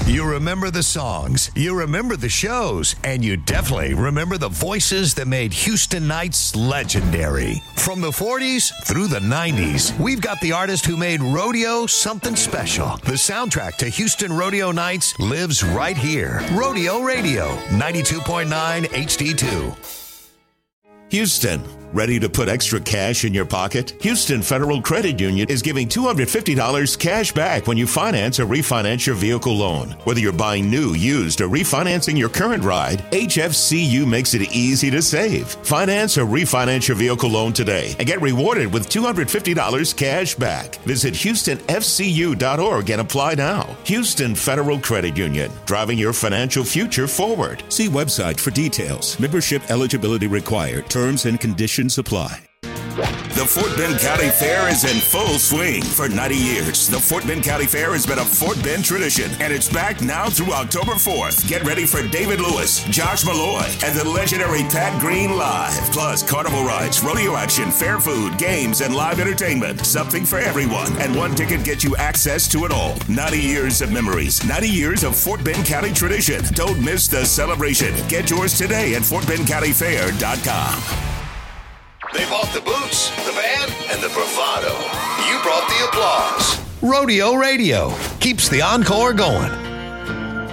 You remember the songs, you remember the shows, and you definitely remember the voices that made Houston Nights legendary. From the 40s through the 90s, we've got the artist who made rodeo something special. The soundtrack to Houston Rodeo Nights lives right here. Rodeo Radio, 92.9 HD2. Houston, ready to put extra cash in your pocket? Houston Federal Credit Union is giving $250 cash back when you finance or refinance your vehicle loan. Whether you're buying new, used, or refinancing your current ride, HFCU makes it easy to save. Finance or refinance your vehicle loan today and get rewarded with $250 cash back. Visit HoustonFCU.org and apply now. Houston Federal Credit Union, driving your financial future forward. See website for details. Membership eligibility required. Terms and conditions apply. The Fort Bend County Fair is in full swing. For 90 years, the Fort Bend County Fair has been a Fort Bend tradition, and it's back now through October 4th. Get ready for David Lewis, Josh Malloy, and the legendary Pat Green live. Plus, carnival rides, rodeo action, fair food, games, and live entertainment. Something for everyone, and one ticket gets you access to it all. 90 years of memories, 90 years of Fort Bend County tradition. Don't miss the celebration. Get yours today at FortBendCountyFair.com. They bought the boots, the band, and the bravado. You brought the applause. Rodeo Radio keeps the encore going.